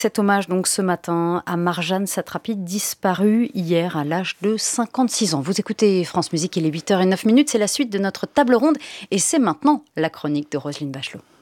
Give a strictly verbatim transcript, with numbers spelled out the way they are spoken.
Cet hommage donc ce matin à Marjane Satrapi, disparue hier à l'âge de cinquante-six ans. Vous écoutez France Musique, il est huit heures zéro neuf, c'est la suite de notre table ronde et c'est maintenant la chronique de Roselyne Bachelot.